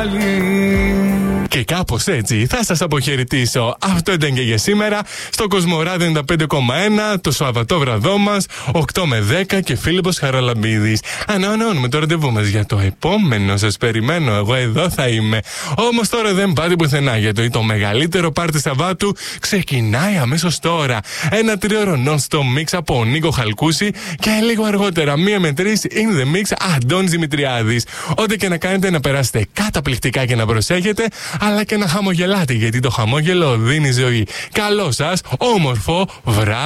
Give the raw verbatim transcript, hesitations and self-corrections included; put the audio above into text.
πάλι. Και κάπως έτσι θα σας αποχαιρετήσω. Αυτό ήταν και για σήμερα στο Κοσμοράδιο ενενήντα πέντε κόμμα ένα, το Σαββατόβραδό μας, οκτώ με δέκα και Φίλιππος Χαραλαμπίδης. Ανανεώνουμε το ραντεβού μας για το επόμενο. Σας περιμένω, εγώ εδώ θα είμαι. Όμως τώρα δεν πάτε πουθενά, γιατί το μεγαλύτερο πάρτι Σαββάτου ξεκινάει αμέσως τώρα. Ένα τριώρο non-stop mix από Νίκο Χαλκούση και λίγο αργότερα μία με τρεις in the mix Αντώνης Δημητριάδης. Ό,τι και να κάνετε, να περάσετε καταπληκτικά και να προσέχετε, αλλά και να χαμογελάτε, γιατί το χαμόγελο δίνει ζωή. Καλό σας όμορφο βράδυ.